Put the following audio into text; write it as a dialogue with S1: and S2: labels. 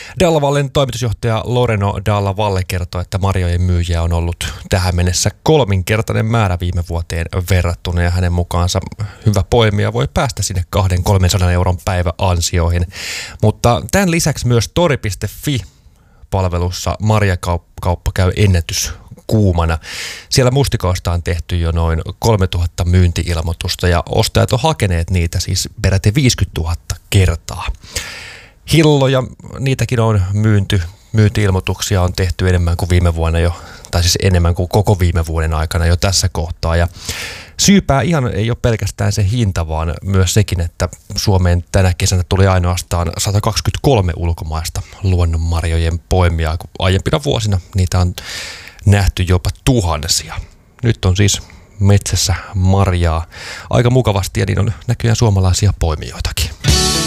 S1: Dalla Vallen toimitusjohtaja Loreno Dalla Valle kertoo, että marjojen myyjiä on ollut tähän mennessä 3-kertainen määrä viime vuoteen verrattuna, ja hänen mukaansa hyvä poimija voi päästä sinne 200-300 euron päiväansioihin. Mutta tämän lisäksi myös tori.fi-palvelussa marjakauppa käy ennätyskuumana. Siellä mustikoista on tehty jo noin 3000 myynti-ilmoitusta, ja ostajat on hakeneet niitä siis peräti 50 000 kertaa. Hilloja, niitäkin on myynti-ilmoituksia on tehty enemmän kuin viime vuonna jo, tai siis enemmän kuin koko viime vuoden aikana jo tässä kohtaa. Ja syypää ihan ei ole pelkästään se hinta, vaan myös sekin, että Suomeen tänä kesänä tuli ainoastaan 123 ulkomaista luonnonmarjojen poimijaa, kun aiempina vuosina niitä on nähty jopa tuhansia. Nyt on siis metsässä marjaa aika mukavasti, ja niin on näköjään suomalaisia poimijoitakin.